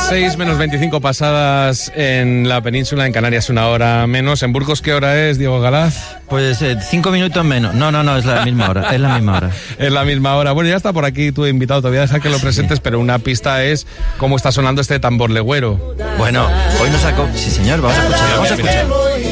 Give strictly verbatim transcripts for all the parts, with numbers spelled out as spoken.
seis menos veinticinco pasadas en la península, en Canarias una hora menos. ¿En Burgos qué hora es, Diego Galaz? Pues eh, cinco minutos menos. No, no, no, es la misma hora. Es la misma hora. Es la misma hora. Bueno, ya está por aquí tu invitado. Todavía deja que lo presentes, sí. Pero una pista es cómo está sonando este tambor legüero. Bueno, hoy nos sacó... Sí, señor, vamos a escuchar. Vamos a escuchar.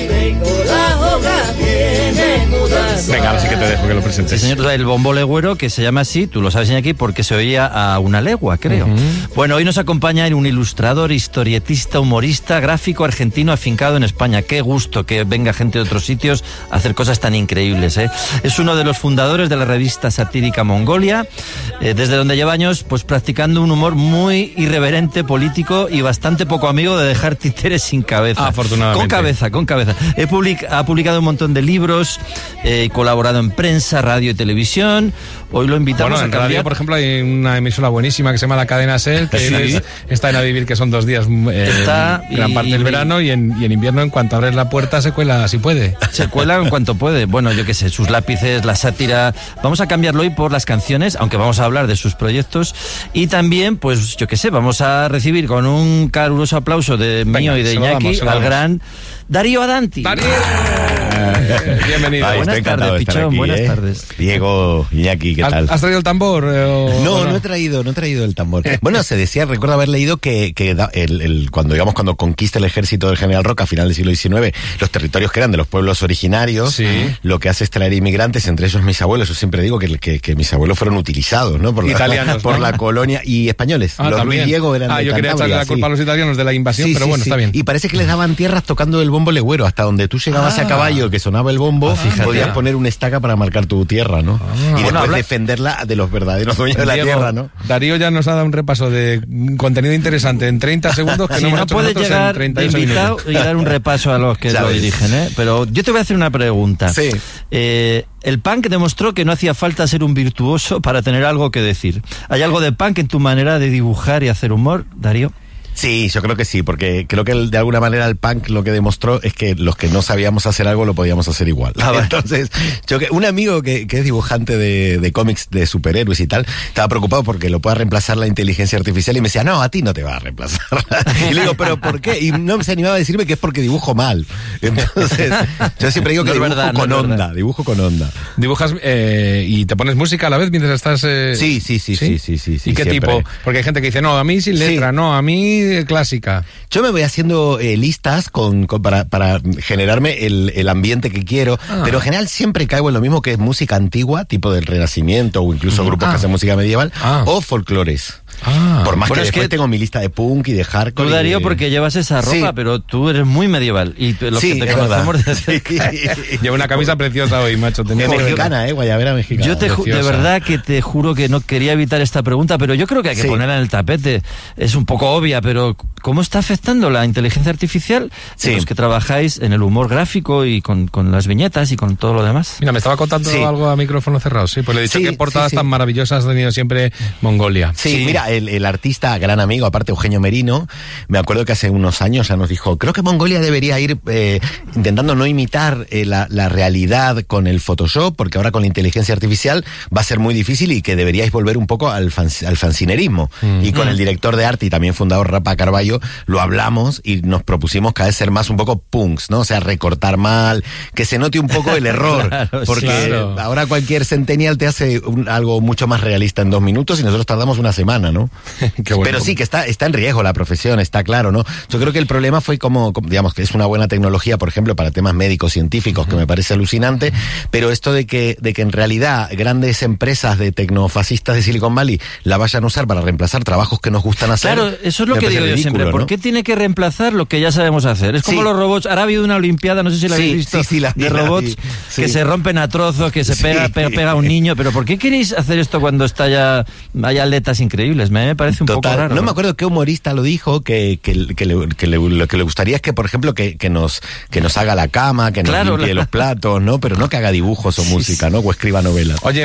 Venga, ahora sí que te dejo que lo presentes. Sí, señor, el bombo legüero, que se llama así, tú lo sabes aquí, porque se oía a una legua, creo. Uh-huh. Bueno, hoy nos acompaña un ilustrador, historietista, humorista, gráfico argentino afincado en España. Qué gusto que venga gente de otros sitios a hacer cosas tan increíbles, ¿eh? Es uno de los fundadores de la revista satírica Mongolia, eh, desde donde lleva años pues practicando un humor muy irreverente, político y bastante poco amigo de dejar títeres sin cabeza. Afortunadamente. Con cabeza, con cabeza. He public- ha publicado un montón de libros, eh, colaborado en prensa, radio y televisión. Hoy lo invitamos bueno, a en cambiar. radio, por ejemplo, hay una emisora buenísima que se llama La Cadena Ser, que sí. es, está en A Vivir, que son dos días, eh, está, gran y, parte del y, verano, y en, y en invierno, en cuanto abres la puerta, se cuela si puede. Se cuela en cuanto puede. Bueno, yo qué sé, sus lápices, la sátira. Vamos a cambiarlo hoy por las canciones, aunque vamos a hablar de sus proyectos. Y también, pues, yo qué sé, vamos a recibir con un caluroso aplauso de Venga, mío y de Iñaki al gran Darío Adanti. ¡Darío! Bienvenido. Ay, buenas tardes, Pichón, aquí, buenas ¿eh? tardes. Diego, Iñaki, ¿qué tal? ¿Has traído el tambor? Eh, o, no, o no, no he traído, no he traído el tambor. Bueno, se decía, recuerdo haber leído que, que el, el, cuando, digamos, cuando conquista el ejército del general Roca a final del siglo diecinueve, los territorios que eran de los pueblos originarios, sí. Lo que hace es traer inmigrantes, entre ellos mis abuelos. Yo siempre digo que, que, que mis abuelos fueron utilizados, ¿no? Por la, italianos, por ¿no? la colonia, y españoles. Ah, los también. Luis Diego eran Ah, de yo quería Cantabria, echarle la culpa sí. a los italianos de la invasión, sí, pero sí, bueno, sí. está bien. Y parece que les daban tierras tocando el bombo legüero, hasta donde tú llegabas ah. a caballo, que sonaba el bombo, ah, podías poner una estaca para marcar tu tierra, ¿no? Ah. Y Bueno, después habla... defenderla de los verdaderos dueños de la Diego, tierra, ¿no? Darío ya nos ha dado un repaso de contenido interesante en treinta segundos que si no hemos no hecho puedes llegar en treinta y ocho de invitado minutos. y dar un repaso a los que lo dirigen, ¿eh? Pero yo te voy a hacer una pregunta. Sí. Eh, el punk demostró que no hacía falta ser un virtuoso para tener algo que decir. ¿Hay algo de punk en tu manera de dibujar y hacer humor, Darío? Sí, yo creo que sí, porque creo que el, de alguna manera el punk lo que demostró es que los que no sabíamos hacer algo lo podíamos hacer igual. Ah, vale. Entonces, yo que un amigo que, que es dibujante de, de cómics de superhéroes y tal, estaba preocupado porque lo pueda reemplazar la inteligencia artificial y me decía, no, a ti no te va a reemplazar. Y le digo, ¿pero por qué? Y no se animaba a decirme que es porque dibujo mal. Entonces, yo siempre digo que no dibujo verdad, con no onda, verdad. dibujo con onda. ¿Dibujas eh, y te pones música a la vez mientras estás...? Eh... Sí, sí, sí, sí, sí, sí, sí. ¿Y qué siempre. tipo? Porque hay gente que dice, no, a mí sin letra, Sí. no, a mí clásica. Yo me voy haciendo eh, listas con, con, para, para generarme el, el ambiente que quiero, ah. pero en general siempre caigo en lo mismo, que es música antigua, tipo del Renacimiento o incluso mm. grupos ah. que hacen música medieval, ah. o folclores. Ah. Por más bueno, que es después que tengo mi lista de punk y de hardcore. Tú, Darío, y de... porque llevas esa ropa, sí. pero tú eres muy medieval. Y los sí, que te conocemos desde... Lleva una camisa preciosa hoy, macho. Tenía mexicana, eh, guayabera mexicana. Yo te ju- de verdad que te juro que no quería evitar esta pregunta, pero yo creo que hay que sí. ponerla en el tapete. Es un poco obvia, pero ¿cómo está afectando la inteligencia artificial sí. en los que trabajáis en el humor gráfico y con, con las viñetas y con todo lo demás? Mira, me estaba contando sí. algo a micrófono cerrado, sí, pues le he dicho sí, que portadas sí, sí. tan maravillosas ha tenido siempre Mongolia. Sí, sí. mira, el, el artista, gran amigo, aparte Eugenio Merino, me acuerdo que hace unos años ya nos dijo, creo que Mongolia debería ir eh, intentando no imitar eh, la, la realidad con el Photoshop, porque ahora con la inteligencia artificial va a ser muy difícil y que deberíais volver un poco al, fan, al fanzinerismo. Mm. Y con mm. el director de arte y también fundador Rafa Carballo, lo hablamos y nos propusimos cada vez ser más un poco punks, ¿no? O sea, recortar mal, que se note un poco el error, claro, porque claro. ahora cualquier centennial te hace un, algo mucho más realista en dos minutos y nosotros tardamos una semana, ¿no? Qué bueno. Pero sí, que está, está en riesgo la profesión, está claro, ¿no? Yo creo que el problema fue como, como digamos, que es una buena tecnología, por ejemplo, para temas médicos, científicos, uh-huh. que me parece alucinante, pero esto de que, de que en realidad grandes empresas de tecnofascistas de Silicon Valley la vayan a usar para reemplazar trabajos que nos gustan hacer. Claro, eso es lo que digo ridículo, yo siempre. ¿Por ¿no? qué tiene que reemplazar lo que ya sabemos hacer? Es como sí. los robots. Ahora ha habido una olimpiada, no sé si la habéis sí, visto, sí, sí, la, de la, robots la, sí. que se rompen a trozos, que se sí. pega, pega, pega a un niño. Pero ¿por qué queréis hacer esto cuando está ya hay atletas increíbles? Me, me parece un Total. poco raro. No ¿no? me acuerdo qué humorista lo dijo, que, que, que, le, que le, lo que le gustaría es que, por ejemplo, que, que, nos, que nos haga la cama, que nos claro, limpie la... los platos, ¿no? Pero no que haga dibujos o sí, música, ¿no? O escriba novelas. Oye,